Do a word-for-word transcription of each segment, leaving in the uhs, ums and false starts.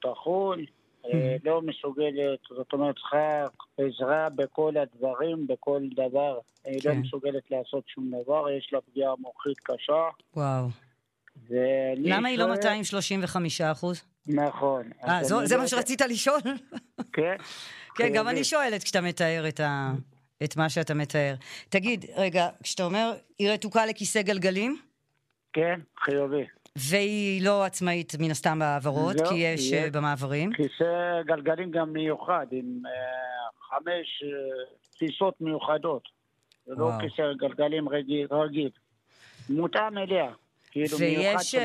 טחון, לא מסוגלת, זאת אומרת, צריכה עזרה בכל הדברים, בכל דבר. היא לא מסוגלת לעשות שום דבר, יש לה פגיעה מוחית קשה. וואו. למה היא לא מאתיים שלושים וחמישה אחוז? נכון. אה, זה מה שרצית לשאול? כן. כן, גם אני שואלת כשאתה מתאר את מה שאתה מתאר. תגיד, רגע, כשאתה אומר, היא רתוקה לכיסא גלגלים? כן, חיובי. והיא לא עצמאית מן הסתם בעברות, כי יש במעברים? כיסא גלגלים גם מיוחד, עם חמש תפיסות מיוחדות. זה לא כיסא גלגלים רגיל. מותאם אליה. ויש,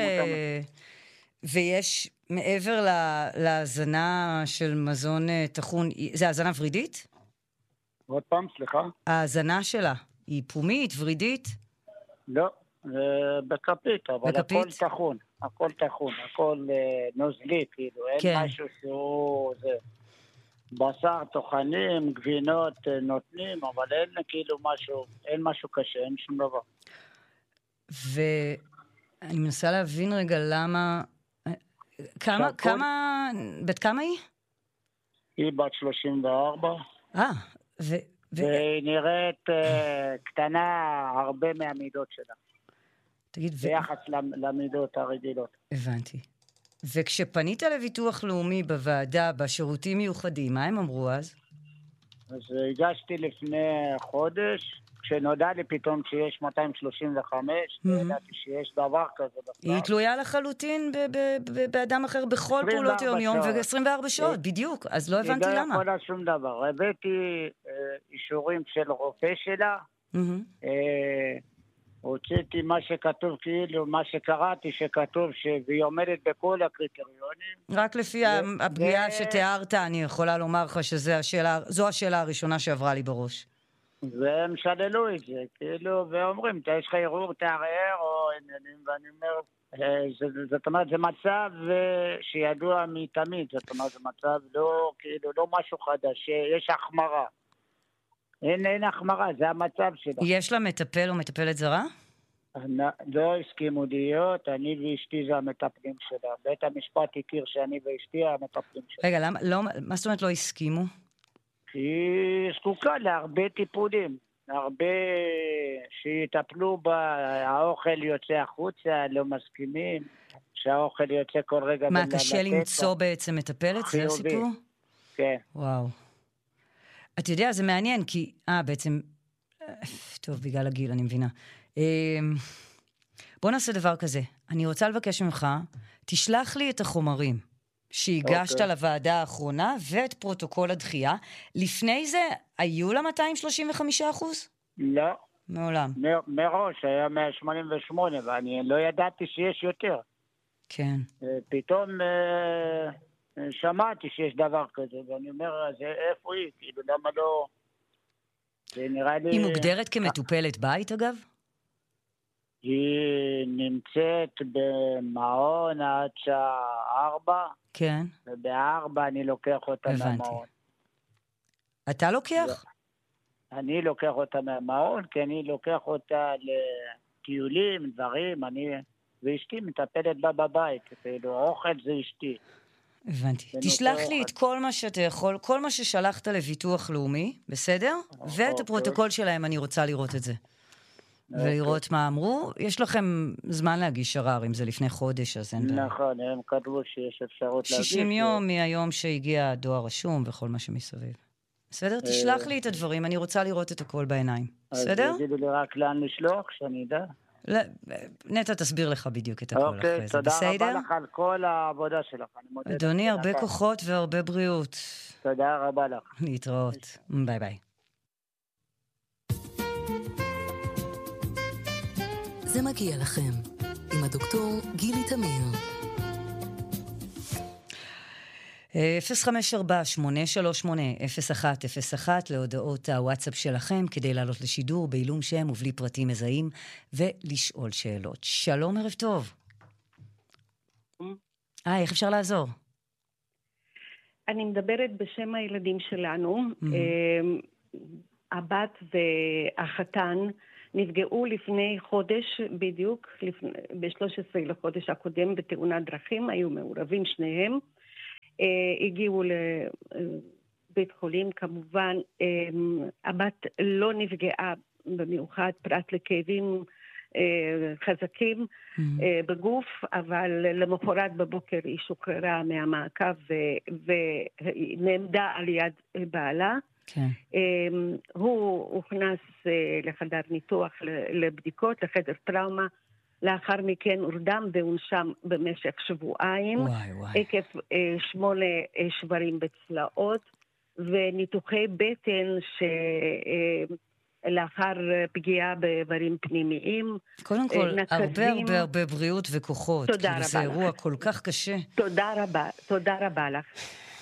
ויש מעבר להזנה של מזון טחון, זה הזנה ורידית? עוד פעם, סליחה. ההזנה שלה היא פומית, ורידית? לא, בכפית, אבל הכל טחון, הכל טחון, הכל נוזלי, כאילו, אין משהו שהוא, זה, בשר, טוחנים, גבינות נותנים, אבל אין כאילו משהו, אין משהו קשה, אין שום דבר. ואני מנסה להבין רגע למה, כמה, כמה, בת כמה היא? היא בת שלושים וארבע. אה, ו... והיא נראית קטנה הרבה מהמידות שלה. תגיד, ביחס למידות הרגילות. הבנתי. וכשפנית לביטוח לאומי בוועדה, בשירותים מיוחדים, מה הם אמרו אז? אז הגשתי לפני חודש, כשנודע לי פתאום שיש מאתיים שלושים וחמש, ידעתי שיש דבר כזה. היא תלויה לחלוטין באדם אחר בכל פעולות יום-יום, ו-עשרים וארבע שעות, בדיוק, אז לא הבנתי למה. היא לא יכולה שום דבר. הבאתי אישורים של רופא שלה, הוצאתי מה שכתוב, כאילו, מה שקראתי שכתוב, והיא עומדת בכל הקריטריונים. רק לפי הפגיעה שתיארת, אני יכולה לומר לך שזו השאלה הראשונה שעברה לי בראש. והם שללו את זה, כאילו, ואומרים, יש לך ערעור, תערער, או עניינים, ואני אומר, זאת אומרת, זה מצב שידוע מתמיד, זאת אומרת, זה מצב לא, כאילו, לא משהו חדש, יש החמרה. אין, אין החמרה, זה המצב שלה. יש לה מטפל או מטפלת זרה? לא הסכימו להיות, אני ואשתי זה המטפלים שלה. בית המשפט הכיר שאני ואשתי המטפלים שלה. רגע, למה, לא, מה זאת אומרת לא הסכימו? היא זקוקה להרבה טיפולים, הרבה שיטפלו בה, האוכל יוצא החוצה, לא מסכימים, שהאוכל יוצא כל רגע. מה, קשה למצוא בעצם מטפלת? זה הסיפור? כן. וואו. אתה יודע, זה מעניין, כי, אה, בעצם, טוב, בגלל הגיל, אני מבינה. בוא נעשה דבר כזה. אני רוצה לבקש ממך, תשלח לי את החומרים שהגשת לוועדה האחרונה, ואת פרוטוקול הדחייה. לפני זה, היו לה מאתיים שלושים וחמישה אחוז? לא. מעולם. מראש היה מאה שמונים ושמונה, ואני לא ידעתי שיש יותר. כן. פתאום שמעתי שיש דבר כזה, ואני אומר, אז איפה היא? כאילו, למה לא? זה נראה לי... היא מוגדרת כמטופלת בית, אגב? היא נמצאת במעון עד שעה ארבע. כן. ובארבע אני לוקח אותה מהמעון. אתה לוקח? אני לוקח אותה מהמעון, כי אני לוקח אותה לטיולים, דברים, אני... ואשתי מטפלת בה בבית, כאילו, אוכל זה אשתי. הבנתי. תשלח לי את כל מה שאתה יכול, כל מה ששלחת לביטוח לאומי, בסדר? ואת הפרוטוקול שלהם אני רוצה לראות את זה. ולראות מה אמרו. יש לכם זמן להגיש ערר, אם זה לפני חודש, אז אין בעיה. נכון, הם כתבו שיש אפשרות להגיש. שישים יום מהיום שהגיע הדואר רשום וכל מה שמסביב. בסדר? תשלח לי את הדברים, אני רוצה לראות את הכל בעיניים. בסדר? אז תגידו לי רק לאן לשלוח, שאני אדע. נטע תסביר לך בדיוק את הכל אחרי זה. תודה רבה לך על כל העבודה שלך. אדוני, הרבה כוחות והרבה בריאות. תודה רבה לך. להתראות. ביי ביי. זה מגיע לכם עם הדוקטור גילי תמיר. אפס חמש ארבע שמונה שלוש שמונה אפס אחת אפס אחת להודעות הוואטסאפ שלכם כדי לעלות לשידור בעילום שם ובלי פרטים מזהים ולשאול שאלות. שלום, ערב טוב. אה, איך אפשר לעזור? אני מדברת בשם הילדים שלנו. הבת והחתן נפגעו לפני חודש בדיוק, ב-שלושה עשר לחודש הקודם בתאונת דרכים, היו מעורבים שניהם. הגיעו לבית חולים, כמובן הבת לא נפגעה במיוחד פרט לכאבים חזקים בגוף, אבל למחרת בבוקר היא שוחררה מהמעקב ונעמדה על יד בעלה. כן. הוא הוכנס לחדר ניתוח לבדיקות, לחדר טראומה, לאחר מכן הורדם והונשם במשך שבועיים, וואי, וואי. עקב שמונה שברים בצלעות וניתוחי בטן ש... לאחר פגיעה באיברים פנימיים. קודם כל, נקזים. הרבה הרבה הרבה בריאות וכוחות. תודה כאילו רבה זה לך. אירוע כל כך קשה. תודה רבה, תודה רבה לך.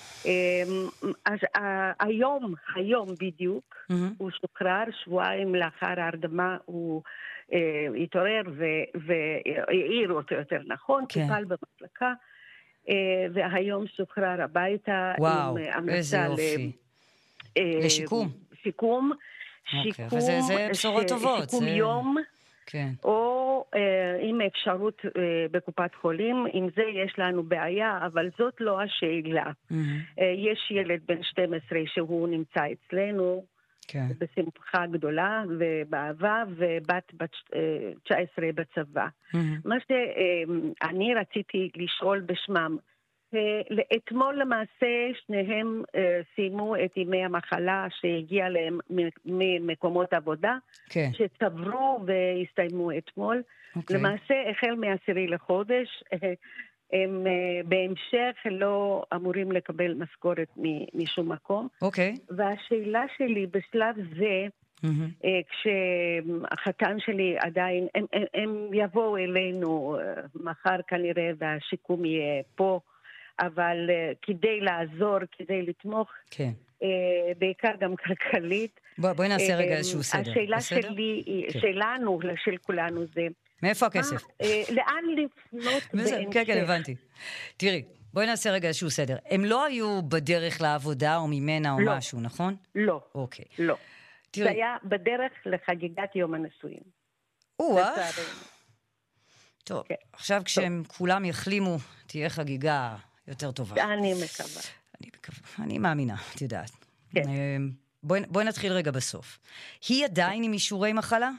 אז היום, היום בדיוק, הוא שוחרר, שבועיים לאחר ההרדמה הוא התעורר והעיר אותו יותר נכון, טיפל במחלקה, והיום שוחרר הביתה. וואו, איזה יופי. לשיקום. שיקום. אוקיי, אבל זה, זה בשורות טובות. שיקום זה... יום, כן. או אה, עם אפשרות אה, בקופת חולים. עם זה יש לנו בעיה, אבל זאת לא השאלה. Mm-hmm. אה, יש ילד בן שתים עשרה שהוא נמצא אצלנו, כן. בשמחה גדולה ובאהבה, ובת בת אה, תשע עשרה בצבא. Mm-hmm. מה שאני אה, רציתי לשאול בשמם, אתמול למעשה שניהם סיימו את ימי המחלה שהגיע להם ממקומות עבודה, כן. שצברו והסתיימו אתמול. אוקיי. למעשה החל מעשירי לחודש, הם בהמשך לא אמורים לקבל משכורת משום מקום. אוקיי. והשאלה שלי בשלב זה, Mm-hmm. כשהחתן שלי עדיין, הם, הם, הם יבואו אלינו מחר כנראה והשיקום יהיה פה, אבל uh, כדי לעזור, כדי לתמוך, כן. uh, בעיקר גם כלכלית. בוא, בואי נעשה uh, רגע איזשהו סדר. השאלה בסדר? שלי, כן. שלנו, של כולנו זה... מאיפה הכסף? מה, uh, לאן לפנות בהמשך? כן, כן, הבנתי. תראי, בואי נעשה רגע איזשהו סדר. הם לא היו בדרך לעבודה או ממנה או לא. משהו, נכון? לא, אוקיי. לא. תראי. זה היה בדרך לחגיגת יום הנישואים. או-אה. לצערנו. טוב, כן. עכשיו כשהם כולם יחלימו, תהיה חגיגה יותר טובה. אני מקווה. אני מקווה, אני מאמינה, את יודעת. כן. בואי, בואי נתחיל רגע בסוף. היא עדיין עם אישורי מחלה?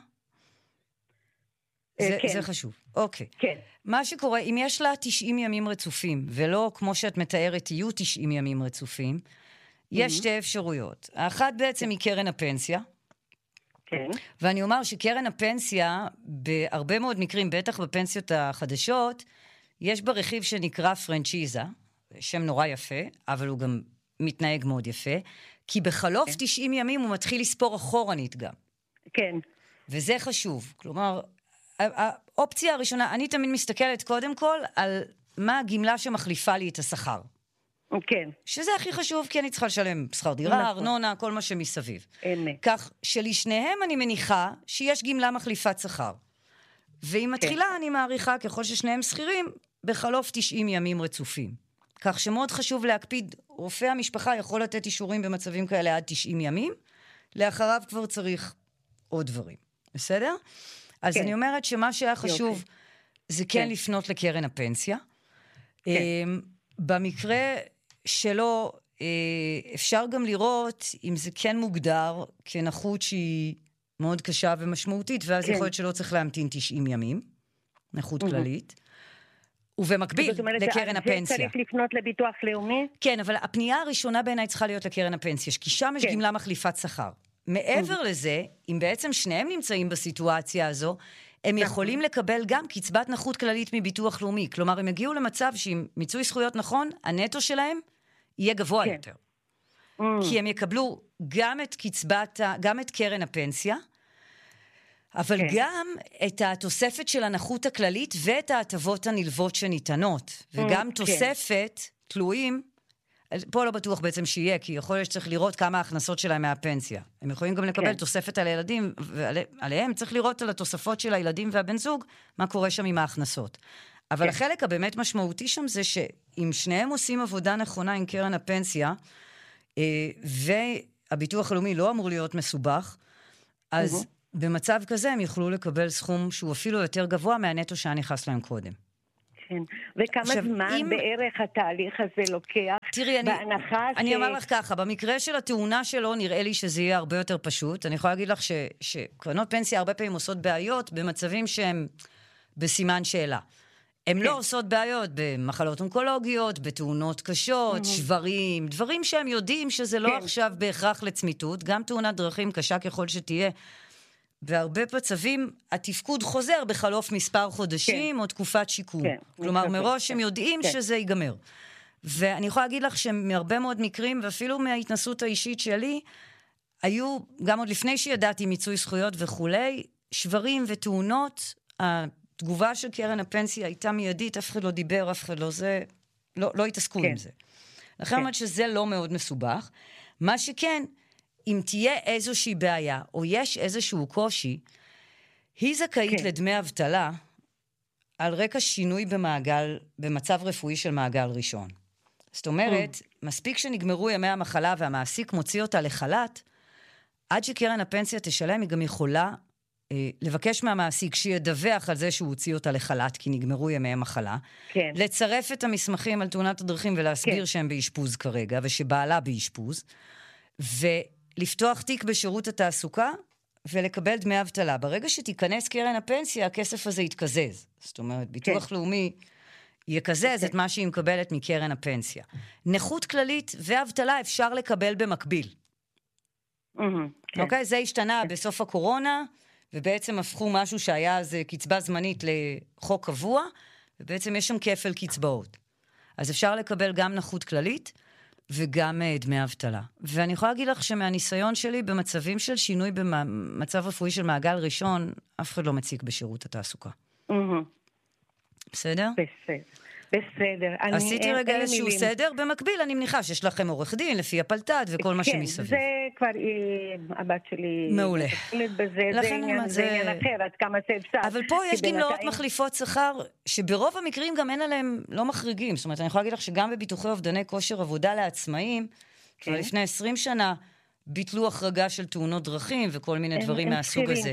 זה, כן. זה חשוב. אוקיי. כן. מה שקורה, אם יש לה תשעים ימים רצופים, ולא כמו שאת מתארת, יהיו תשעים ימים רצופים, יש שתי אפשרויות. האחת בעצם היא קרן הפנסיה. כן. ואני אומר שקרן הפנסיה, בהרבה מאוד מקרים, בטח בפנסיות החדשות, יש בה רכיב שנקרא פרנצ'יזה, שם נורא יפה, אבל הוא גם מתנהג מאוד יפה, כי בחלוף תשעים ימים הוא מתחיל לספור אחורנית גם. כן. וזה חשוב. כלומר, האופציה הראשונה, אני תמיד מסתכלת קודם כל על מה הגמלה שמחליפה לי את השכר. כן. שזה הכי חשוב, כי אני צריכה לשלם שכר דירה, ארנונה, כל מה שמסביב. אמת. כך שלשניהם אני מניחה שיש גמלה מחליפת שכר. והיא מתחילה, אני מעריכה, ככל ששניהם שכירים, בחלוף תשעים ימים רצופים. כך שמאוד חשוב להקפיד, רופא המשפחה יכול לתת אישורים במצבים כאלה עד תשעים ימים, לאחריו כבר צריך עוד דברים. בסדר? אז כן. אני אומרת שמה שהיה חשוב, יופי. זה כן, כן. לפנות לקרן הפנסיה. כן. במקרה שלו, אפשר גם לראות אם זה כן מוגדר כנכות שהיא מאוד קשה ומשמעותית, ואז כן. יכול להיות שלא צריך להמתין תשעים ימים, נכות כללית. ובמקביל, זאת אומרת, לקרן הפנסיה. זה צריך לפנות לביטוח לאומי? כן, אבל הפנייה הראשונה בעיניי צריכה להיות לקרן הפנסיה, כי שם יש כן. גמלה מחליפת שכר. מעבר לזה, אם בעצם שניהם נמצאים בסיטואציה הזו, הם יכולים לקבל גם קצבת נכות כללית מביטוח לאומי. כלומר, הם הגיעו למצב שעם מיצוי זכויות נכון, הנטו שלהם יהיה גבוה כן. יותר. כי הם יקבלו גם את קצבת, גם את קרן הפנסיה, אבל כן. גם את התוספת של הנכות הכללית ואת ההטבות הנלוות שניתנות. וגם כן. תוספת תלויים, פה לא בטוח בעצם שיהיה, כי יכול להיות שצריך לראות כמה ההכנסות שלהם מהפנסיה. הם יכולים גם לקבל כן. תוספת על הילדים, ועליהם צריך לראות על התוספות של הילדים והבן זוג, מה קורה שם עם ההכנסות. אבל כן. החלק הבאמת משמעותי שם זה שאם שניהם עושים עבודה נכונה עם קרן הפנסיה, והביטוח הלאומי לא אמור להיות מסובך, אז במצב כזה הם יוכלו לקבל סכום שהוא אפילו יותר גבוה מהנטו שהיה נכנס להם קודם. כן. וכמה עכשיו, זמן אם... בערך התהליך הזה לוקח תראי, אני, אני אומר לך ככה, במקרה של התאונה שלו נראה לי שזה יהיה הרבה יותר פשוט. אני יכולה להגיד לך ש, שקרנות פנסיה הרבה פעמים עושות בעיות במצבים שהם בסימן שאלה. הן לא עושות בעיות במחלות אונקולוגיות, בתאונות קשות, שברים, דברים שהם יודעים שזה לא עכשיו בהכרח לצמיתות, גם תאונת דרכים קשה ככל שתהיה, בהרבה מצבים התפקוד חוזר בחלוף מספר חודשים או תקופת שיקום. כלומר, מראש הם יודעים שזה ייגמר. ואני יכולה להגיד לך שמהרבה מאוד מקרים, ואפילו מההתנסות האישית שלי, היו, גם עוד לפני שידעתי מיצוי זכויות וכולי, שברים ותאונות, התגובה של קרן הפנסיה הייתה מיידית, אף אחד לא דיבר, אף אחד לא זה, לא, לא התעסקו עם זה. לכן אומרת שזה לא מאוד מסובך. מה שכן, אם תהיה איזושהי בעיה, או יש איזשהו קושי, היא זכאית לדמי אבטלה, על רקע שינוי במעגל, במצב רפואי של מעגל ראשון. זאת אומרת, מספיק שנגמרו ימי המחלה והמעסיק מוציא אותה לחל"ת, עד שקרן הפנסיה תשלם, היא גם יכולה אה, לבקש מהמעסיק שידווח על זה שהוא הוציא אותה לחל"ת, כי נגמרו ימי המחלה, כן. לצרף את המסמכים על תאונת הדרכים ולהסביר כן. שהם באשפוז כרגע, ושבעלה באשפוז, ולפתוח תיק בשירות התעסוקה, ולקבל דמי אבטלה. ברגע שתיכנס קרן הפנסיה, הכסף הזה יתקזז. זאת אומרת, ביטוח כן. לאומי יקזז כן. את מה שהיא מקבלת מקרן הפנסיה. נכות כללית ואבטלה אפשר לקבל במקביל. Mm-hmm, כן. אוקיי? זה השתנה כן. בסוף הקורונה, ובעצם הפכו משהו שהיה אז קצבה זמנית לחוק קבוע, ובעצם יש שם כפל קצבאות. אז אפשר לקבל גם נכות כללית, וגם דמי אבטלה. ואני יכולה להגיד לך שמהניסיון שלי, במצבים של שינוי במצב רפואי של מעגל ראשון, אף אחד לא מציג בשירות התעסוקה. בסדר? בסדר. בסדר. עשיתי רגע איזשהו סדר, במקביל אני מניחה שיש לכם עורך דין, לפי הפלטת וכל מה שמסביב. כן, זה כבר הבת שלי... מעולה. זה עניין אחר, עד כמה זה אפשר. אבל פה יש גמלאות מחליפות שכר, שברוב המקרים גם אין עליהם לא מחריגים. זאת אומרת, אני יכולה להגיד לך שגם בביטוחי אובדני כושר עבודה לעצמאים, כבר לפני עשרים שנה, ביטלו החרגה של תאונות דרכים וכל מיני דברים מהסוג הזה.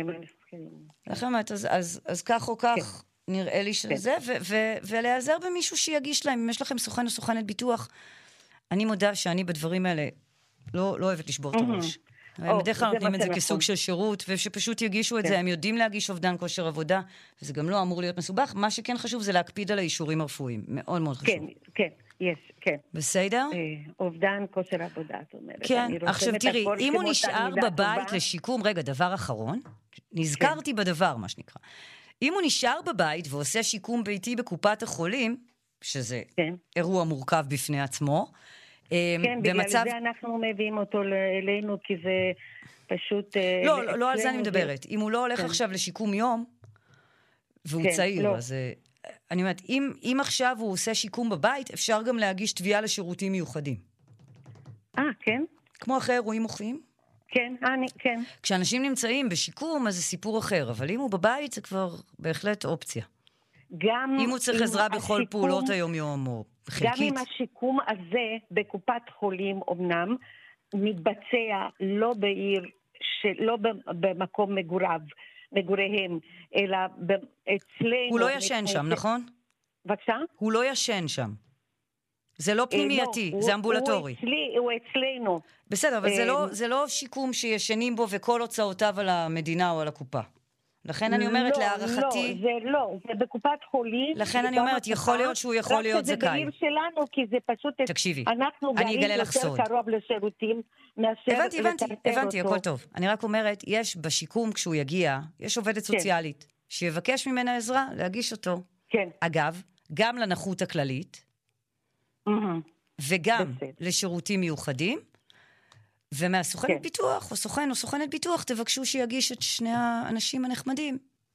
לכן, אז כך או כך, נראה לי שזה, ולהיעזר במישהו שיגיש להם, אם יש לכם סוכן או סוכנת ביטוח, אני מודה שאני בדברים האלה לא אוהבת לשבור את הראש. הם בדרך כלל נותנים את זה כסוג של שירות, ושפשוט יגישו את זה, הם יודעים להגיש אובדן כושר עבודה, וזה גם לא אמור להיות מסובך. מה שכן חשוב זה להקפיד על האישורים הרפואיים, מאוד מאוד חשוב. כן, כן, יש, כן. בסדר? אובדן כושר עבודה, זאת אומרת. כן, עכשיו תראי, אם הוא נשאר בבית לשיקום, רגע, דבר אחרון, נזכרתי בדבר, מה שנקרא. אם הוא נשאר בבית ועושה שיקום ביתי בקופת החולים, שזה כן. אירוע מורכב בפני עצמו, כן, במצב... בגלל זה אנחנו מביאים אותו אלינו, כי זה פשוט... לא, לא, לא על זה אני מדברת. אם הוא לא הולך כן. עכשיו לשיקום יום, והוא כן, צעיר, לא. אז אני אומרת, אם, אם עכשיו הוא עושה שיקום בבית, אפשר גם להגיש תביעה לשירותים מיוחדים. אה, כן? כמו אחרי אירועים מוחיים? כן, אני, כן. כשאנשים נמצאים בשיקום, אז זה סיפור אחר, אבל אם הוא בבית, זה כבר בהחלט אופציה. גם אם הוא צריך עזרה בכל השיקום, פעולות היום-יום או חלקית. גם אם השיקום הזה בקופת חולים אומנם, מתבצע לא בעיר, לא במקום מגוריו, מגוריהם, אלא אצלנו... הוא לא ישן שם, נכון? בבקשה? הוא לא ישן שם. זה לא פנימייתי, זה אמבולטורי. הוא אצלנו. בסדר, אבל זה לא שיקום שישנים בו וכל הוצאותיו על המדינה או על הקופה. לכן אני אומרת, להערכתי... לא, זה לא, זה בקופת חולים. לכן אני אומרת, יכול להיות שהוא יכול להיות זכאי. רק שזה בעיר שלנו, כי זה פשוט... תקשיבי, אנחנו גרים יותר קרוב לשירותים מאשר... הבנתי, הבנתי, הבנתי, הכל טוב. אני רק אומרת, יש בשיקום כשהוא יגיע, יש עובדת סוציאלית, שיבקש ממנה עזרה להגיש אותו. כן. אגב, גם לנכות הכללית, וגם לשירותים מיוחדים, ומהסוכנת ביטוח, או סוכן או סוכנת ביטוח, תבקשו שיגיש את שני האנשים הנחמדים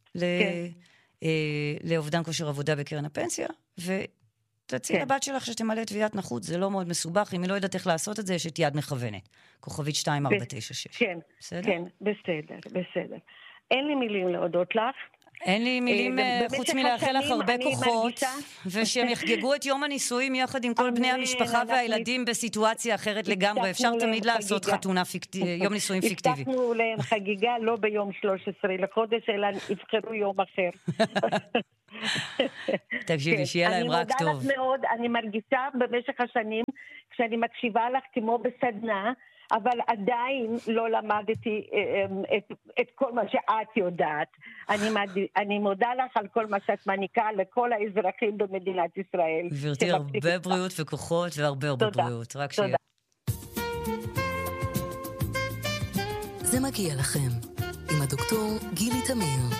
לאובדן כושר עבודה בקרן הפנסיה, ותציעי לבת שלך שתמלא תביעת נכות, זה לא מאוד מסובך, אם היא לא יודעת איך לעשות את זה, יש את יד מכוונת, כוכבית שתיים ארבע תשע שש. כן, כן, בסדר, בסדר. אין לי מילים להודות לך. אין לי מילים חוץ מלאחל לך הרבה כוחות, ושהם יחגגו את יום הנישואים יחד עם כל בני המשפחה והילדים בסיטואציה אחרת לגמרי. אפשר תמיד לעשות חתונה, יום נישואים פיקטיבי. הבטחנו להם חגיגה לא ביום שלושה עשר לחודש, אלא יבחרו יום אחר. תקשיבי, שיהיה להם רק טוב. אני מודה לך מאוד, אני מרגישה במשך השנים שאני מקשיבה לך כמו בסדנה, אבל עדיין לא למדתי את, את כל מה שאת יודעת. אני, אני מודה לך על כל מה שאת מעניקה לכל האזרחים במדינת ישראל. גברתי, הרבה בריאות וכוחות והרבה הרבה תודה. בריאות. רק תודה. שיהיה. זה מגיע לכם, עם הדוקטור גילי תמיר.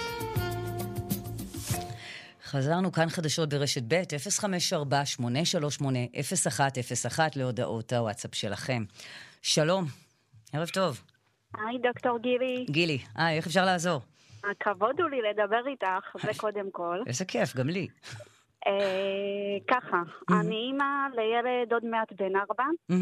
חזרנו כאן חדשות ברשת ב' אפס חמש ארבע שמונה שלוש שמונה אפס אחת אפס אחת להודעות הוואטסאפ שלכם. שלום, ערב טוב. היי דוקטור גילי. גילי, היי, איך אפשר לעזור? הכבוד הוא לי לדבר איתך, זה קודם כל. איזה כיף, גם לי. ככה, אני אימא לילד עוד מעט בן ארבע.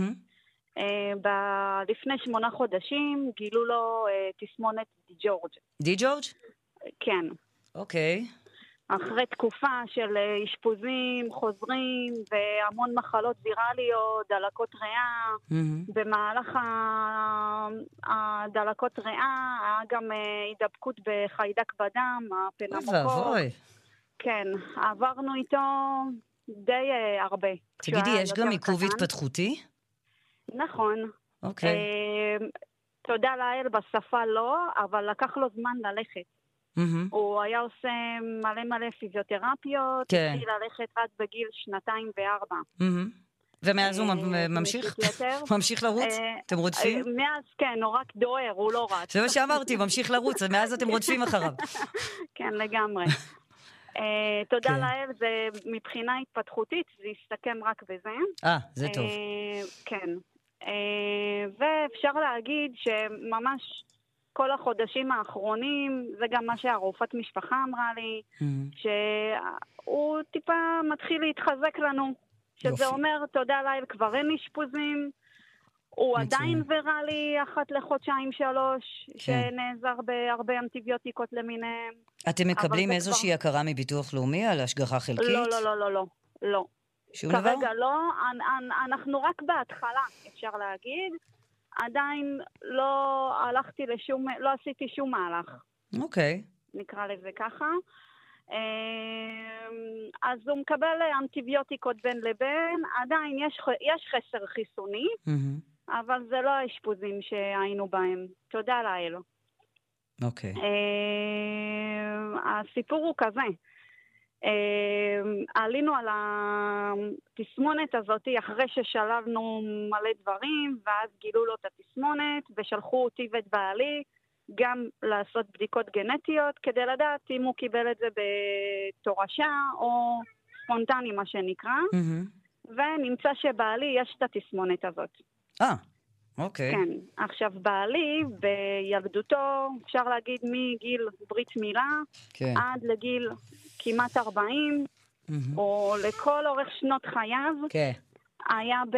לפני שמונה חודשים גילו לו תסמונת די ג'ורג'. די ג'ורג'? כן. אוקיי. אחרי תקופה של אשפוזים חוזרים והמון מחלות ויראליות, דלקות ריאה, במהלך הדלקות ריאה היה גם הידבקות בחיידק בדם, הפנמוקוק. כן, עברנו איתו די הרבה. תגידי, יש גם עיכוב התפתחותי? נכון. אוקיי. תודה לאל, בשפה לא, אבל לקח לו זמן ללכת. Mm-hmm. הוא היה עושה מלא מלא פיזיותרפיות, כן. התחיל ללכת רק בגיל שנתיים וארבע. Mm-hmm. ומאז הוא ממשיך? ממשיך לרוץ? אתם רודפים? מאז כן, הוא רק דוהר, הוא לא רץ. זה מה שאמרתי, ממשיך לרוץ, מאז אתם רודפים אחריו. כן, לגמרי. תודה לאל, זה מבחינה התפתחותית, זה יסתכם רק בזה. אה, זה טוב. כן. ואפשר להגיד שממש כל החודשים האחרונים, זה גם מה שהרופאת משפחה אמרה לי, שהוא טיפה מתחיל להתחזק לנו, שזה אומר, תודה לאל, כבר אין אשפוזים, הוא עדיין ויראלי אחת לחודשיים שלוש, שנעזר בהרבה אנטיביוטיקות למיניהם. אתם מקבלים איזושהי הכרה מביטוח לאומי על השגחה חלקית? לא, לא, לא, לא, לא, לא. שום דבר? כרגע לא, אנחנו רק בהתחלה, אפשר להגיד, עדיין לא הלכתי לשום, לא עשיתי שום מהלך. אוקיי. נקרא לזה ככה. אז הוא מקבל אנטיביוטיקות בין לבין, עדיין יש, יש חסר חיסוני, אבל זה לא האשפוזים שהיינו בהם. תודה לאל. אוקיי. הסיפור הוא כזה. עלינו על התסמונת הזאת אחרי ששלבנו מלא דברים, ואז גילו לו את התסמונת ושלחו אותי ואת בעלי גם לעשות בדיקות גנטיות כדי לדעת אם הוא קיבל את זה בתורשה או ספונטני מה שנקרא, ונמצא שבעלי יש את התסמונת הזאת. אה, אוקיי. כן, עכשיו בעלי בילדותו אפשר להגיד מגיל ברית מילה עד לגיל כמעט ארבעים, mm-hmm. או לכל אורך שנות חייו, okay. היה ב...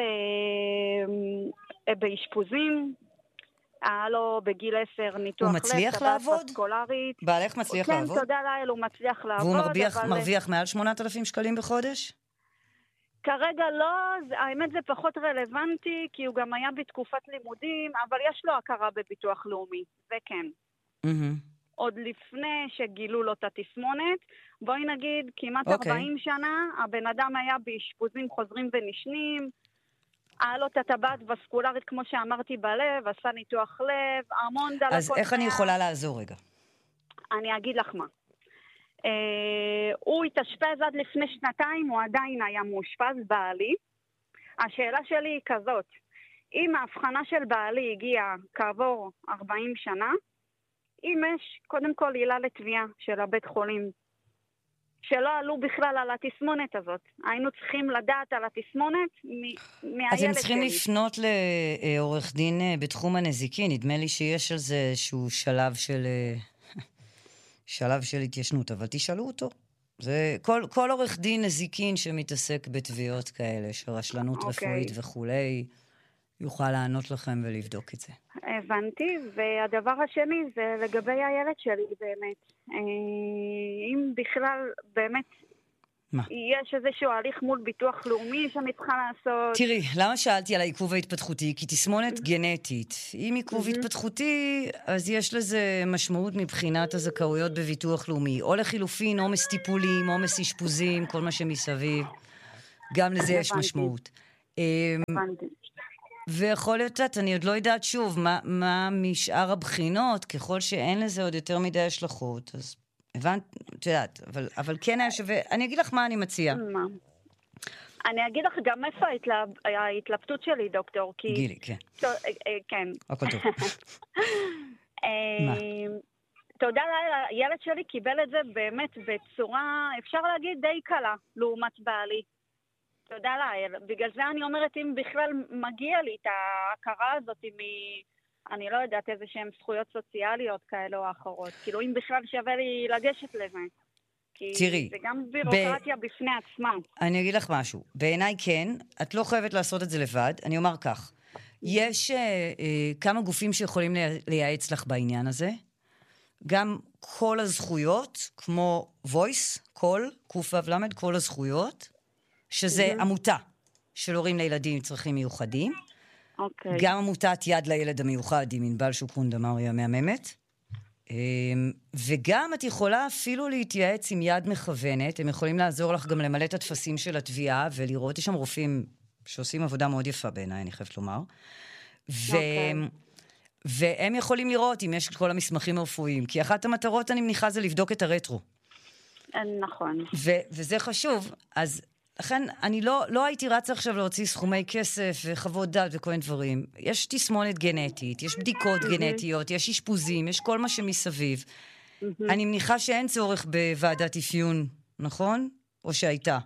באשפוזים, היה לו בגיל עשר ניתוח לב, הוא מצליח לעבוד? פסקולרית. בעלך מצליח כן, לעבוד? כן, תודה לאל, הוא מצליח לעבוד. והוא מרוויח, אבל... מרוויח מעל שמונת אלפים שקלים בחודש? כרגע לא, האמת זה פחות רלוונטי, כי הוא גם היה בתקופת לימודים, אבל יש לו הכרה בביטוח לאומי, זה כן. Mm-hmm. עוד לפני שגילו לו את התסמונת, בואי נגיד כמעט okay. ארבעים שנה, הבן אדם היה באשפוזים חוזרים ונשנים, היה לו את הטבעת וסקולרית כמו שאמרתי בלב, עשה ניתוח לב, המון דלקות. אז איך מה... אני יכולה לעזור רגע? אני אגיד לך מה. אה, הוא התאשפז עד לפני שנתיים, הוא עדיין היה מאושפז בעלי. השאלה שלי היא כזאת, אם ההבחנה של בעלי הגיעה כעבור ארבעים שנה, אם יש, קודם כל עילה לתביעה של הבית חולים, שלא עלו בכלל על התסמונת הזאת. היינו צריכים לדעת על התסמונת מהילד אז הם צריכים שלי. לפנות לעורך דין בתחום הנזיקי, נדמה לי שיש על זה איזשהו שלב של, שלב של התיישנות, אבל תשאלו אותו. זה כל, כל עורך דין נזיקין שמתעסק בתביעות כאלה, של רשלנות okay. רפואית וכולי, יוכל לענות לכם ולבדוק את זה. הבנתי, והדבר השני זה לגבי הילד שלי באמת. אם בכלל באמת מה? יש איזשהו הליך מול ביטוח לאומי שאני צריכה לעשות. תראי, למה שאלתי על העיכוב ההתפתחותי? כי תסמונת גנטית. אם עיכוב התפתחותי, אז יש לזה משמעות מבחינת הזכאויות בביטוח לאומי. או לחילופין, עומס טיפולים, עומס אשפוזים, כל מה שמסביב. גם לזה יש משמעות. הבנתי. ויכול להיות, אני עוד לא יודעת שוב, מה, מה משאר הבחינות, ככל שאין לזה עוד יותר מדי השלכות, אז הבנת, את יודעת, אבל, אבל כן היה שווה, אני אגיד לך מה אני מציעה. מה? אני אגיד לך גם איפה ההתלב... ההתלבטות שלי, דוקטור, כי... גילי, כן. ת... כן. הכל טוב. מה? תודה לאל, הילד שלי קיבל את זה באמת בצורה, אפשר להגיד, די קלה, לעומת בעלי. תודה לאל. בגלל זה אני אומרת, אם בכלל מגיע לי את ההכרה הזאת, מ... אני לא יודעת איזה שהן זכויות סוציאליות כאלה או אחרות. כאילו, אם בכלל שווה לי לגשת לזה. כי תראי, זה גם בירוקרטיה ב... בפני עצמה. אני אגיד לך משהו. בעיניי כן, את לא חייבת לעשות את זה לבד. אני אומר כך, יש אה, אה, כמה גופים שיכולים לייעץ לך בעניין הזה. גם כל הזכויות, כמו voice, קול, קוף ולמד, כל הזכויות, שזה mm-hmm. עמותה של הורים לילדים עם צרכים מיוחדים. אוקיי. Okay. גם עמותת יד לילד המיוחד עם ענבל שוקרון דמרי המאממת. וגם את יכולה אפילו להתייעץ עם יד מכוונת, הם יכולים לעזור לך גם למלא את התפסים של התביעה, ולראות, יש שם רופאים שעושים עבודה מאוד יפה בעיניי, אני חייבת לומר. ו... Okay. והם יכולים לראות אם יש כל המסמכים הרפואיים, כי אחת המטרות, אני מניחה, זה לבדוק את הרטרו. נכון. ו- וזה חשוב. אז לכן, אני לא, לא הייתי רצה עכשיו להוציא סכומי כסף וחוות דעת וכל מיני דברים. יש תסמונת גנטית, יש בדיקות גנטיות, יש אשפוזים, יש כל מה שמסביב. אני מניחה שאין צורך בוועדת אפיון, נכון? או שהייתה?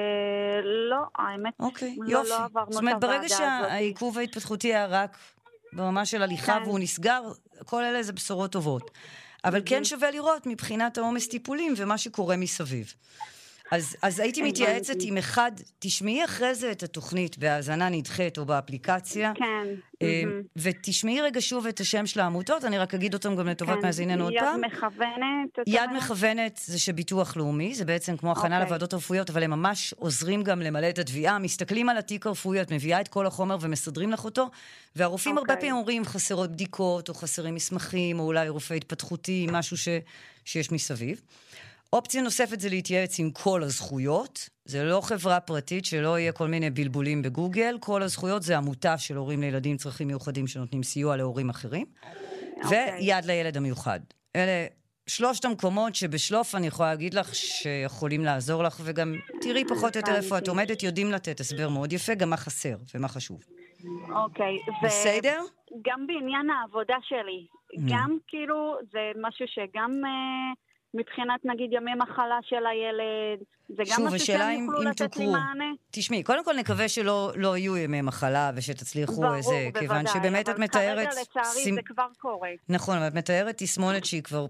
לא, האמת, לא עברנו את הוועדה הזאת. זאת אומרת, ברגע שהעיכוב ההתפתחותי היה רק ברמה של הליכה והוא נסגר, כל אלה זה בשורות טובות. אבל כן שווה לראות מבחינת העומס טיפולים ומה שקורה מסביב. אז, אז הייתי מתייעצת עם אחד, תשמעי אחרי זה את התוכנית בהאזנה נדחית או באפליקציה. כן. ותשמעי רגע שוב את השם של העמותות, אני רק אגיד אותם גם לטובת מאזיננו עוד פעם. יד מכוונת. יד מכוונת זה שביטוח לאומי, זה בעצם כמו הכנה לוועדות רפואיות, אבל הם ממש עוזרים גם למלא את התביעה, מסתכלים על התיק הרפואי, את מביאה את כל החומר ומסדרים לך אותו, והרופאים הרבה פעמים אומרים חסרות בדיקות או חסרים מסמכים, או אולי רופא התפתחותי, משהו ש, שיש מסביב. אופציה נוספת זה להתייעץ עם כל הזכויות, זה לא חברה פרטית שלא יהיה כל מיני בלבולים בגוגל, כל הזכויות זה עמותה של הורים לילדים צרכים מיוחדים שנותנים סיוע להורים אחרים, okay. ויד לילד המיוחד. אלה שלושת המקומות שבשלוף אני יכולה להגיד לך שיכולים לעזור לך, וגם תראי פחות או יותר איפה את עומדת, יודעים לתת הסבר מאוד יפה, גם מה חסר ומה חשוב. אוקיי. Okay. בסדר? גם בעניין העבודה שלי, mm. גם כאילו זה משהו שגם... מבחינת נגיד ימי מחלה של הילד, זה גם משהו שהם יוכלו לתת לי מענה. תשמעי, קודם כל נקווה שלא לא יהיו ימי מחלה ושתצליחו איזה, כיוון שבאמת את מתארת... אבל כרגע לצערי זה כבר קורה. נכון, אבל את מתארת תסמונת שהיא כבר,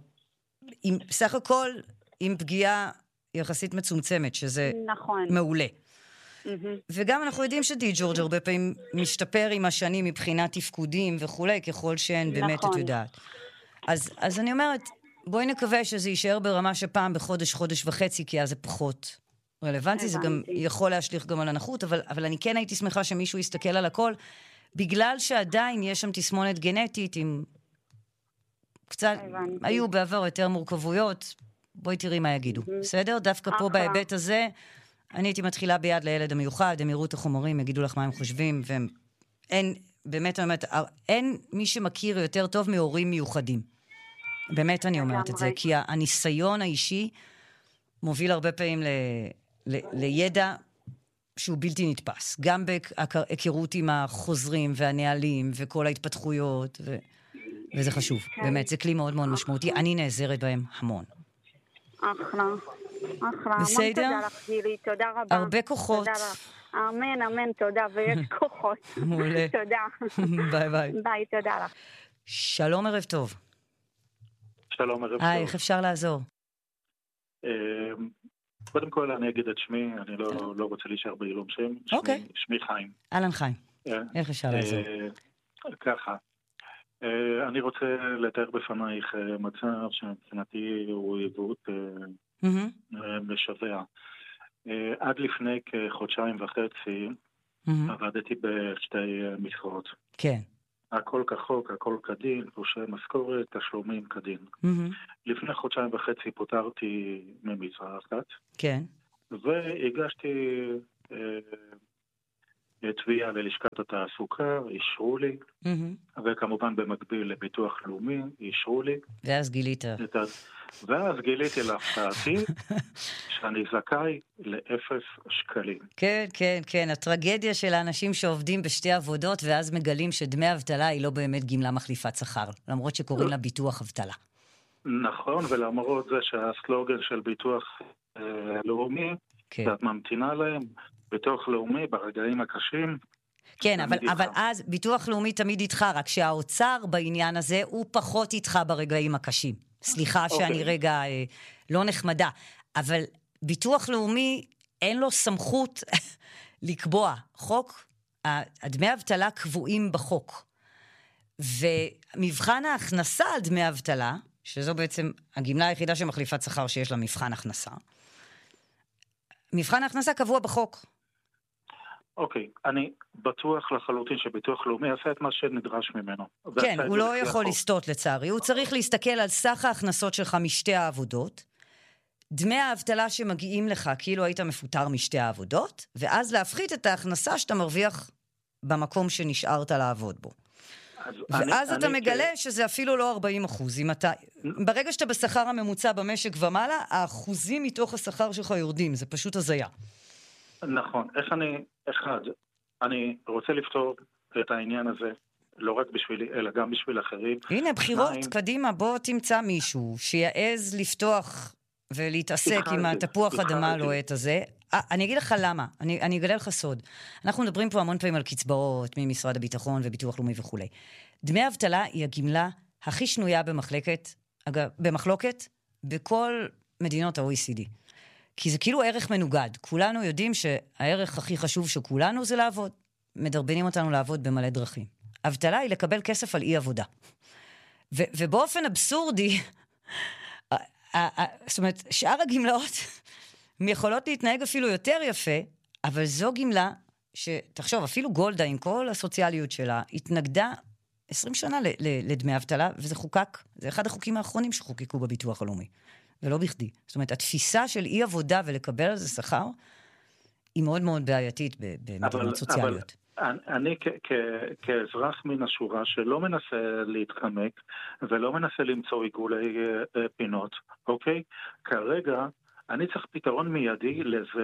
בסך הכל עם פגיעה יחסית מצומצמת, שזה מעולה. וגם אנחנו יודעים שדי ג'ורג' הרבה פעמים משתפר עם השנים מבחינת תפקודים וכולי, ככל שהן באמת את יודעת. אז אני אומרת, בואי נקווה שזה יישאר ברמה שפעם בחודש, חודש וחצי, כי אז זה פחות רלוונטי, זה גם יכול להשליך גם על הנחות, אבל, אבל אני כן הייתי שמחה שמישהו יסתכל על הכל, בגלל שעדיין יש שם תסמונת גנטית, עם קצת, היו בעבר יותר מורכבויות, בואי תראי מה יגידו, בסדר? דווקא פה בהיבט הזה, אני הייתי מתחילה ביד לילד המיוחד, הם יראו את החומרים, יגידו לך מה הם חושבים, והם, אין, באמת, באמת, אין מי שמכיר יותר טוב מהורים מיוחדים. באמת אני אומרת את זה, כי הניסיון האישי מוביל הרבה פעמים ל, ל, לידע שהוא בלתי נתפס. גם בהיכרות עם החוזרים והנהלים וכל ההתפתחויות, ו, וזה חשוב. באמת, זה כלי מאוד מאוד משמעותי. אני נעזרת בהם המון. אחלה, אחלה. בסדר? תודה לך, גילי, תודה רבה. הרבה כוחות. אמן, אמן, תודה, ויש כוחות. מעולה. תודה. ביי ביי. ביי, תודה לך. שלום, ערב טוב. שלום, ערב טוב. היי, איך אפשר לעזור? קודם כל אני אגיד את שמי, אני לא רוצה להישאר בעילום שם. אוקיי. שמי חיים. אהלן חיים. איך אפשר לעזור? ככה. אני רוצה לתאר בפנייך מצב שמבחינתי הוא עיוות משווע. עד לפני כחודשיים וחצי עבדתי בשתי משרות. כן. הכל כחוק, הכל כדין, תלושי משכורת, תשלומים כדין. Mm-hmm. לפני חודשיים וחצי פוטרתי ממשרה אחת. כן. והגשתי אה, תביעה ללשכת התעסוקה, אישרו לי, mm-hmm. וכמובן במקביל לביטוח לאומי, אישרו לי. ואז גילית. ה... ואז גיליתי להפתעתי שאני זכאי לאפס שקלים. כן, כן, כן. הטרגדיה של האנשים שעובדים בשתי עבודות, ואז מגלים שדמי אבטלה היא לא באמת גמלה מחליפת שכר, למרות שקוראים לה ביטוח אבטלה. נכון, ולמרות זה שהסלוגן של ביטוח אה, לאומי, כן. ואת ממתינה להם, ביטוח לאומי ברגעים הקשים. כן, אבל, אבל אז ביטוח לאומי תמיד איתך, רק שהאוצר בעניין הזה הוא פחות איתך ברגעים הקשים. סליחה okay. שאני רגע אה, לא נחמדה, אבל ביטוח לאומי אין לו סמכות לקבוע. חוק, הדמי אבטלה קבועים בחוק. ומבחן ההכנסה על דמי אבטלה, שזו בעצם הגמלה היחידה שמחליפת שכר שיש לה מבחן הכנסה, מבחן ההכנסה קבוע בחוק. אוקיי, okay, אני בטוח לחלוטין שביטוח לאומי עשה את מה שנדרש ממנו. כן, הוא לא יכול לסטות לצערי, הוא צריך להסתכל על סך ההכנסות שלך משתי העבודות, דמי האבטלה שמגיעים לך כאילו היית מפוטר משתי העבודות, ואז להפחית את ההכנסה שאתה מרוויח במקום שנשארת לעבוד בו. ואז אתה מגלה שזה אפילו לא ארבעים אחוז. ברגע שאתה בשכר הממוצע במשק ומעלה, האחוזים מתוך השכר שלך יורדים, זה פשוט הזיה. נכון, איך אני, אחד, אני רוצה לפתור את העניין הזה, לא רק בשבילי, אלא גם בשביל אחרים. הנה, בחירות, קדימה, בוא תמצא מישהו שיעז לפתוח ולהתעסק עם התפוח אדמה הלוהט הזה. אני אגיד לך למה, אני, אני אגלה לך סוד. אנחנו מדברים פה המון פעמים על קצבאות ממשרד הביטחון וביטוח לאומי וכו'. דמי אבטלה היא הגמלה הכי שנויה במחלקת, אגב, במחלוקת בכל מדינות ה-או אי סי די. כי זה כאילו ערך מנוגד. כולנו יודעים שהערך הכי חשוב של כולנו זה לעבוד. מדרבנים אותנו לעבוד במלא דרכים. אבטלה היא לקבל כסף על אי עבודה. ו- ובאופן אבסורדי, זאת אומרת, שאר הגמלאות יכולות להתנהג אפילו יותר יפה, אבל זו גמלה שתחשוב, אפילו גולדה עם כל הסוציאליות שלה, התנגדה עשרים שנה ל- ל- לדמי אבטלה, וזה חוקק, זה אחד החוקים האחרונים שחוקקו בביטוח הלאומי. ולא בכדי. זאת אומרת, התפיסה של אי עבודה ולקבל על זה שכר, היא מאוד מאוד בעייתית במדינות סוציאליות. אבל אני כאזרח מן השורה שלא מנסה להתחמק, ולא מנסה למצוא עיגולי פינות, אוקיי? כרגע אני צריך פתרון מיידי לזה,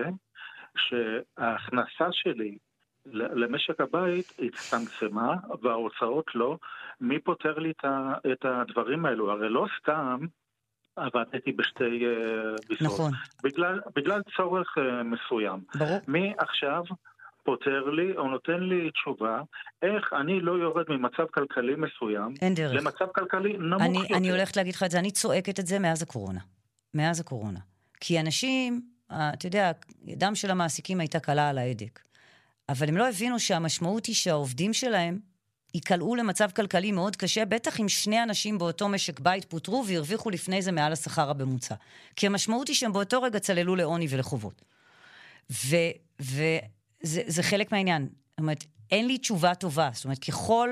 שההכנסה שלי למשק הבית הצטמצמה, וההוצאות לא. מי פותר לי את הדברים האלו? הרי לא סתם, עבדתי בשתי ביסות. נכון. בגלל, בגלל צורך מסוים. ברור. מי עכשיו פותר לי או נותן לי תשובה, איך אני לא יורד ממצב כלכלי מסוים, אין דרך. למצב כלכלי נמוך אני, יותר. אני הולכת להגיד לך את זה, אני צועקת את זה מאז הקורונה. מאז הקורונה. כי אנשים, אתה יודע, ידם של המעסיקים הייתה קלה על ההדק. אבל הם לא הבינו שהמשמעות היא שהעובדים שלהם יקלעו למצב כלכלי מאוד קשה, בטח אם שני אנשים באותו משק בית פוטרו והרוויחו לפני זה מעל השכר הממוצע. כי המשמעות היא שהם באותו רגע צללו לעוני ולחובות. וזה זה חלק מהעניין. זאת אומרת, אין לי תשובה טובה. זאת אומרת, ככל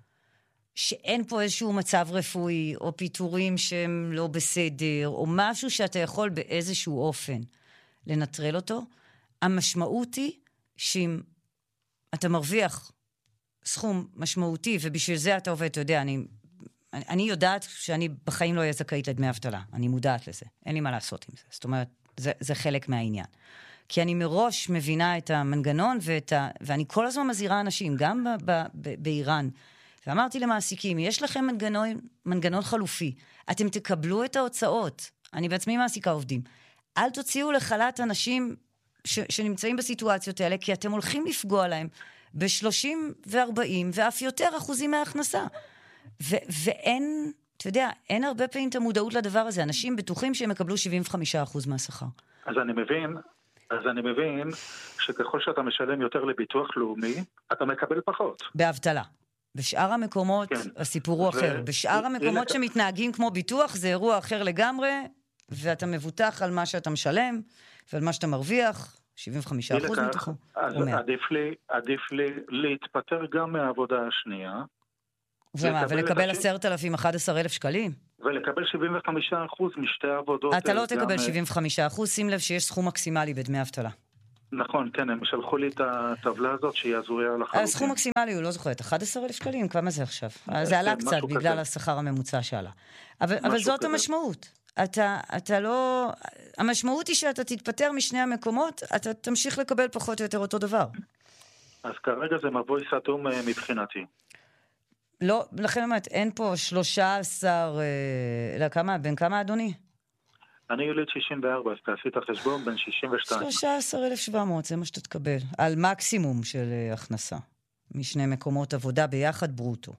שאין פה איזשהו מצב רפואי, או פיטורים שהם לא בסדר, או משהו שאתה יכול באיזשהו אופן לנטרל אותו, המשמעות היא שאם אתה מרוויח סכום משמעותי, ובשביל זה אתה עובד, אתה יודע, אני, אני יודעת שאני בחיים לא אהיה זכאית לדמי אבטלה. אני מודעת לזה. אין לי מה לעשות עם זה. זאת אומרת, זה, זה חלק מהעניין. כי אני מראש מבינה את המנגנון, ואת ה, ואני כל הזמן מזהירה אנשים, גם ב, ב, ב, באיראן, ואמרתי למעסיקים, יש לכם מנגנון, מנגנון חלופי. אתם תקבלו את ההוצאות. אני בעצמי מעסיקה עובדים. אל תוציאו לחל"ת אנשים ש, שנמצאים בסיטואציות האלה, כי אתם הולכים לפגוע להם ב-שלושים ו-ארבעים ואף יותר אחוזים מההכנסה. ו- ואין, אתה יודע, אין הרבה פעמים את המודעות לדבר הזה. אנשים בטוחים שהם יקבלו שבעים וחמישה אחוז מהשכר. אז אני מבין, אז אני מבין שככל שאתה משלם יותר לביטוח לאומי, אתה מקבל פחות. באבטלה. בשאר המקומות, כן. הסיפור הוא ו... אחר. בשאר המקומות ו... שמתנהגים כמו ביטוח, זה אירוע אחר לגמרי, ואתה מבוטח על מה שאתה משלם, ועל מה שאתה מרוויח, שבעים וחמישה אחוז מתוכו. אז עדיף לי, עדיף לי להתפטר גם מהעבודה השנייה. ומה, ולקבל עשרת אלפים, אחד עשר אלף שקלים? ולקבל שבעים וחמישה אחוז משתי העבודות. אתה לא תקבל שבעים וחמישה אחוז, שים לב שיש סכום מקסימלי בדמי אבטלה. נכון, כן, הם שלחו לי את הטבלה הזאת שהיא הזויה לחלוטין. הסכום מקסימלי, הוא לא זוכרת, אחד עשר אלף שקלים, כמה זה עכשיו? זה עלה קצת בגלל השכר הממוצע שעלה. אבל זאת המשמעות. אתה, אתה לא... המשמעות היא שאתה תתפטר משני המקומות, אתה תמשיך לקבל פחות או יותר אותו דבר. אז כרגע זה מבוי סתום מבחינתי. לא, לכן אומרת, אין פה שלושה עשר... אלא כמה, בין כמה אדוני? אני יוליד שישים וארבע, אז תעשי את החשבון בין שישים ושתיים. שלושה עשר אלף שבע מאות, זה מה שאתה תקבל. על מקסימום של הכנסה. משני מקומות עבודה ביחד ברוטו.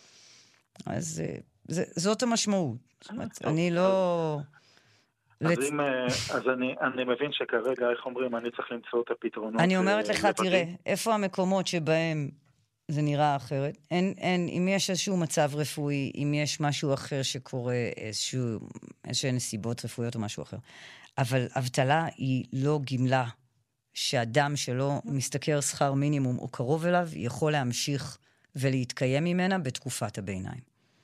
אז זה, זאת המשמעות. זאת אומרת, אני לא... אז, לצ... אם, אז אני, אני מבין שכרגע, איך אומרים, אני צריך למצוא את הפתרונות. אני אומרת לך, לבטים. תראה, איפה המקומות שבהם זה נראה אחרת? אין, אין, אם יש איזשהו מצב רפואי, אם יש משהו אחר שקורה, איזשהו, איזשהו נסיבות רפואיות או משהו אחר. אבל אבטלה היא לא גמלה שאדם שלא משתכר שכר מינימום או קרוב אליו, יכול להמשיך ולהתקיים ממנה בתקופת הביניים.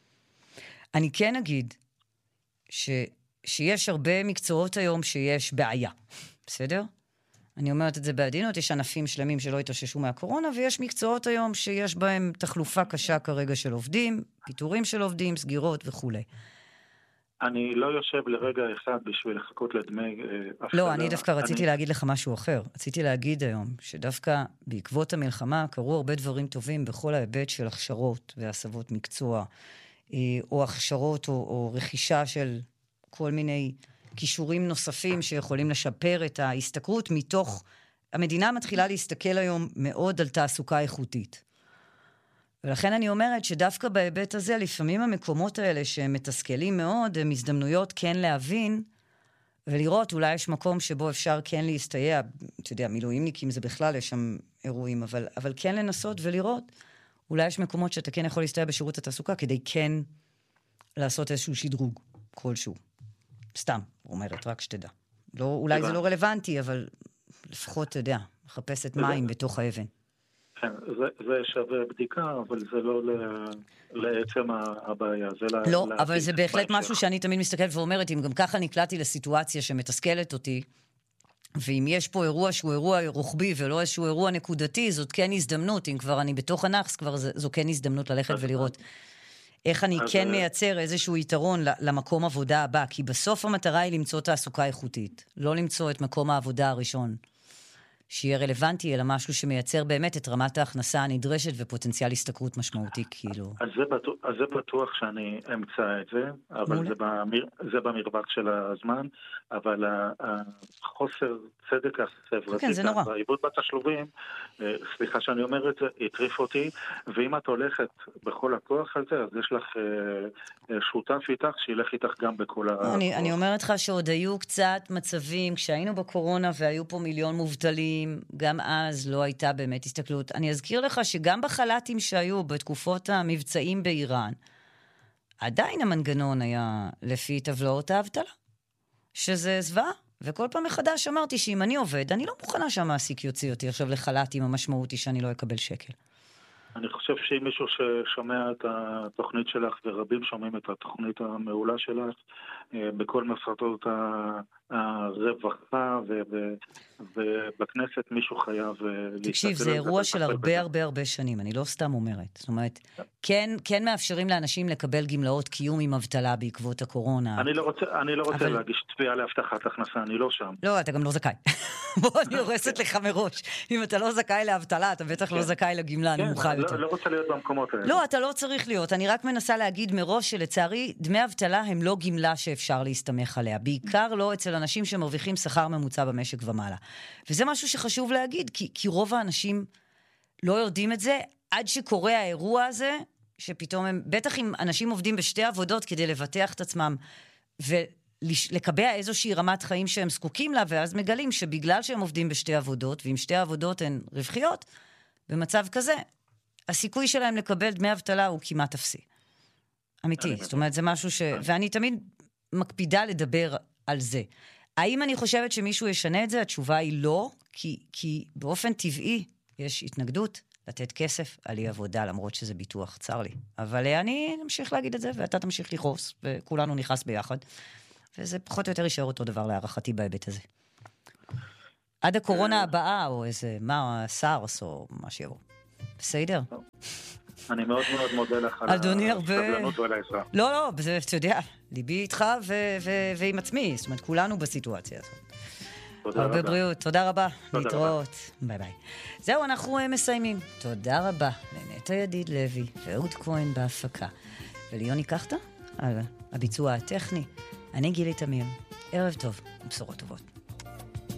אני כן אגיד ש... שיש הרבה מקצועות היום שיש בעיה, בסדר? אני אומרת את זה בעדינות, יש ענפים שלמים שלא התאוששו מהקורונה, ויש מקצועות היום שיש בהם תחלופה קשה כרגע של עובדים, פיטורים של עובדים, סגירות וכו'. אני לא יושב לרגע אחד בשביל לחכות לדמי אבטלה. לא, אני דווקא רציתי להגיד לך משהו אחר. רציתי להגיד היום שדווקא בעקבות המלחמה קרו הרבה דברים טובים בכל ההיבט של הכשרות והסבות מקצוע, או הכשרות או, או רכישה של כל מיני כישורים נוספים שיכולים לשפר את ההסתכרות מתוך... המדינה מתחילה להסתכל היום מאוד על תעסוקה איכותית. ולכן אני אומרת שדווקא בהיבט הזה, לפעמים המקומות האלה שהם מתסכלים מאוד, הם הזדמנויות כן להבין, ולראות, אולי יש מקום שבו אפשר כן להסתייע, אתה יודע, מילואימניקים זה בכלל, יש שם אירועים, אבל, אבל כן לנסות ולראות, אולי יש מקומות שאתה כן יכול להסתייע בשירות התעסוקה, כדי כן לעשות איזשהו שדרוג כלשהו. סתם, אומרת, רק שתדע. לא, אולי זה לא רלוונטי, אבל לפחות, אתה יודע, מחפשת מים בתוך האבן. כן, זה, זה שווה בדיקה, אבל זה לא לעצם הבעיה. זה לא, לה, אבל זה בהחלט משהו שאני תמיד מסתכלת ואומרת, אם גם ככה נקלעתי לסיטואציה שמתסכלת אותי, ואם יש פה אירוע שהוא אירוע רוחבי ולא איזשהו אירוע נקודתי, זאת כן הזדמנות, אם כבר אני בתוך הנחס, כבר זו כן הזדמנות ללכת ולראות איך אני כן מייצר איזשהו יתרון למקום עבודה הבא, כי בסוף המטרה היא למצוא תעסוקה איכותית, לא למצוא את מקום העבודה הראשון. שיהיה רלוונטי, אלא משהו שמייצר באמת את רמת ההכנסה הנדרשת ופוטנציאל הסתכרות משמעותי, כאילו. אז זה בטוח, אז זה בטוח שאני אמצא את זה, אבל זה, במר, זה במרווח של הזמן, אבל החוסר צדק החברתי, כן, זה נורא. והעיבוד בתשלומים, סליחה שאני אומר את זה, הטריף אותי, ואם את הולכת בכל הכוח על זה, אז יש לך שותף איתך, שילך איתך גם בכל הכוח. אני, אני אומרת לך שעוד היו קצת מצבים, כשהיינו בקורונה והיו פה מיליון מובטלים, גם אז לא הייתה באמת הסתכלות. אני אזכיר לך שגם בחלטים שהיו בתקופות המבצעים באיראן, עדיין המנגנון היה לפי טבלאות האבטלה, שזה זוועה. וכל פעם מחדש אמרתי שאם אני עובד, אני לא מוכנה שהמעסיק יוציא אותי עכשיו לחלטים, המשמעות היא שאני לא אקבל שקל. אני חושב שאם מישהו ששומע את התוכנית שלך, ורבים שומעים את התוכנית המעולה שלך, בכל מפרטות הרווחה ובכנסת מישהו חייב להסתכל. תקשיב, זה אירוע של הרבה הרבה הרבה שנים, אני לא סתם אומרת. זאת אומרת, כן, כן מאפשרים לאנשים לקבל גמלאות קיום עם אבטלה בעקבות הקורונה. אני לא רוצה, אני לא רוצה להגיש תביעה להבטחת הכנסה, אני לא שם. לא, אתה גם לא זכאי. בוא, אני הורסת לך מראש. אם אתה לא זכאי להבטלה, אתה בטח לא זכאי לגמלה, אני מוכן יותר. לא רוצה להיות במקומות האלה. לא, אתה לא צריך להיות. אני רק מנסה להגיד מראש שלצערי, דמי אבטלה הם לא גמלה שאפשר להסתמך עליה. בעיקר לא אצל אנשים שמרוויחים שכר ממוצע במשק ומעלה. וזה משהו שחשוב להגיד, כי, כי רוב האנשים לא יודעים את זה, עד שקורה האירוע הזה, שפתאום הם, בטח אם אנשים עובדים בשתי עבודות כדי לבטח את עצמם, ולקבע איזושהי רמת חיים שהם זקוקים לה, ואז מגלים שבגלל שהם עובדים בשתי עבודות, ואם שתי עבודות הן רווחיות, במצב כזה, הסיכוי שלהם לקבל דמי אבטלה הוא כמעט אפסי. אמיתי. זאת אומרת, זה משהו ש... ואני תמיד מקפידה לדבר על זה. האם אני חושבת שמישהו ישנה את זה? התשובה היא לא, כי, כי באופן טבעי יש התנגדות לתת כסף על אי עבודה, למרות שזה ביטוח, צר לי. אבל אני אמשיך להגיד את זה, ואתה תמשיך לכעוס, וכולנו נכנס ביחד. וזה פחות או יותר יישאר אותו דבר להערכתי בהיבט הזה. עד הקורונה הבאה, או איזה, מה, סארס, או מה שיבוא. בסדר? אני מאוד מאוד מודה לך על הסבלנות ועל העזרה. לא, לא, אתה יודע, ליבי איתך ועם עצמי, זאת אומרת, כולנו בסיטואציה הזאת. תודה רבה. הרבה בריאות, תודה רבה. להתראות. ביי ביי. זהו, אנחנו מסיימים. תודה רבה לנטע ידיד לוי ואהוד כהן בהפקה. וליוני קחתה על הביצוע הטכני. אני גילי תמיר. ערב טוב ובשורות טובות.